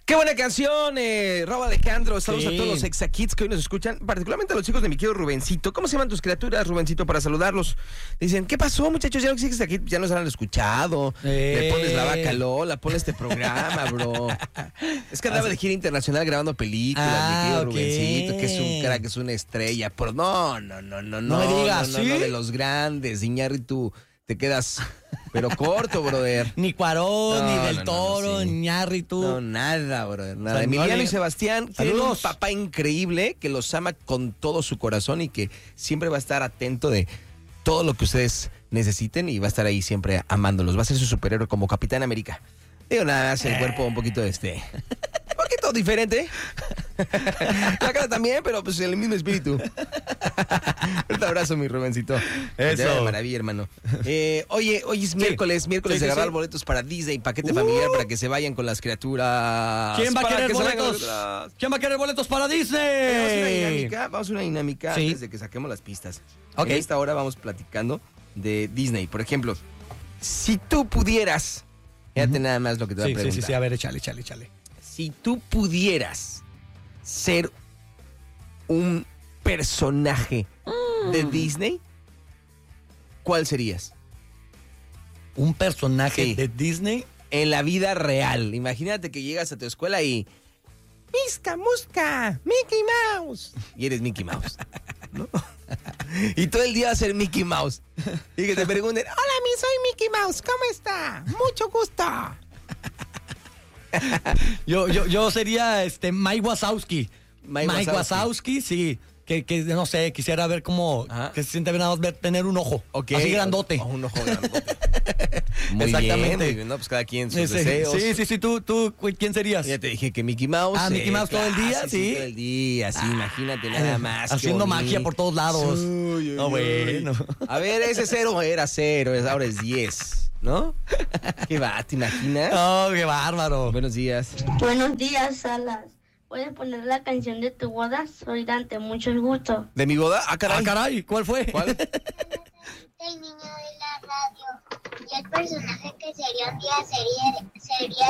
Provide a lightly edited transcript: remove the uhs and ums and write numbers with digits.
Qué buena canción, Rob Alejandro. Saludos a todos los Exa-Kids que hoy nos escuchan, particularmente a los chicos de mi querido Rubencito. ¿Cómo se llaman tus criaturas, Rubencito, para saludarlos? Dicen, ¿qué pasó, muchachos? Ya no existe Exa-Kids, ya nos han escuchado. Le pones la vaca Lola, pones este programa, bro. Es que andaba de gira internacional grabando películas, mi querido Rubencito, que es un crack, es una estrella. Pero no me digas, no, de los grandes, Iñárritu, te quedas... Pero corto, brother. Ni Cuarón, ni Del Toro, ni Iñárritu. No, nada, brother. Nada. Emiliano y Sebastián tienen un papá increíble que los ama con todo su corazón y que siempre va a estar atento de todo lo que ustedes necesiten y va a estar ahí siempre amándolos. Va a ser su superhéroe como Capitán América. Digo, nada más el cuerpo un poquito un poquito diferente. La cara también, pero pues el mismo espíritu. Un abrazo, mi Rubencito. Eso. Maravilla, hermano. Hoy es miércoles de agarrar boletos para Disney, paquete familiar para que se vayan con las criaturas. ¿Quién va a querer boletos? ¿Quién va a querer boletos para Disney? Vamos a una dinámica antes de que saquemos las pistas. En esta hora vamos platicando de Disney. Por ejemplo, si tú pudieras... Fíjate nada más lo que te voy a preguntar. Sí, a ver, échale. Si tú pudieras ser un personaje de Disney, ¿cuál serías? ¿Un personaje de Disney? En la vida real. Imagínate que llegas a tu escuela y... ¡Misca, musca! ¡Mickey Mouse! Y eres Mickey Mouse, ¿no? Y todo el día va a ser Mickey Mouse. Y que te pregunten, hola, soy Mickey Mouse, ¿cómo está? Mucho gusto. Yo sería Mike Wazowski. Mike Wazowski, sí. Que no sé, quisiera ver cómo que se siente bien nada más tener un ojo. Así grandote. Un ojo grandote. Exactamente. Bien, ¿no? Pues cada quien sus deseos. Sí. ¿Tú ¿quién serías? Ya te dije que Mickey Mouse. Mickey Mouse todo el día, sí. Todo el día, sí, imagínate nada más. Haciendo magia por todos lados. Bueno. A ver, ese 0 era 0, ahora es 10, ¿no? ¿Qué va? ¿Te imaginas? Oh, qué bárbaro. Buenos días. Buenos días, Salas. ¿Puedes poner la canción de tu boda? Soy Dante, mucho gusto. ¿De mi boda? Ah, caray. ¿Cuál fue? ¿Cuál? El niño de la radio. Y el personaje que sería un día sería